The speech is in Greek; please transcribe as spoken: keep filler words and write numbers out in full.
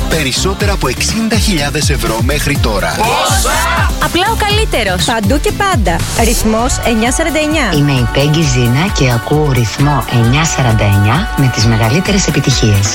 κερδίσει περισσότερα από εξήντα χιλιάδες ευρώ μέχρι τώρα. Πόσα! Απλά ο καλύτερος. Παντού και πάντα. Ρυθμός εννιακόσια σαράντα εννιά. Είμαι η Πέγγι Ζήνα και ακούω ρυθμό εννιακόσια σαράντα εννιά με τις μεγαλύτερες επιτυχίες.